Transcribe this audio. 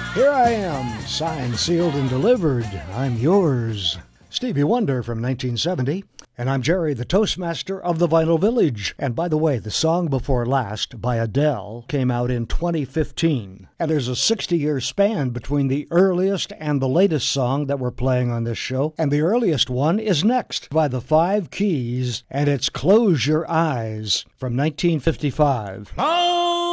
Here I am, signed, sealed, and delivered. I'm yours, Stevie Wonder from 1970. And I'm Jerry, the Toastmaster of the Vinyl Village. And by the way, the song before last by Adele came out in 2015. And there's a 60-year span between the earliest and the latest song that we're playing on this show. And the earliest one is next by the Five Keys, and it's Close Your Eyes from 1955. Oh!